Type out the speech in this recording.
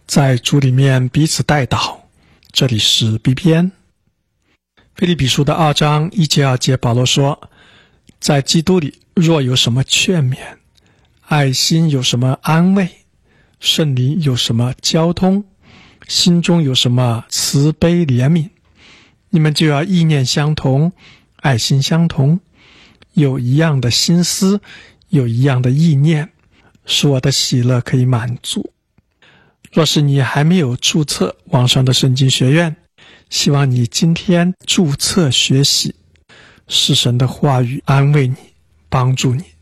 在主里面彼此代祷。这里是 B 篇。腓立比书的2章1节2节，保罗说，在基督里若有什么劝勉，爱心有什么安慰，圣灵有什么交通，心中有什么慈悲怜悯，你们就要意念相同，爱心相同，有一样的心思，有一样的意念，使我的喜乐可以满足。若是你还没有注册网上的圣经学院，希望你今天注册学习，使神的话语安慰你，帮助你。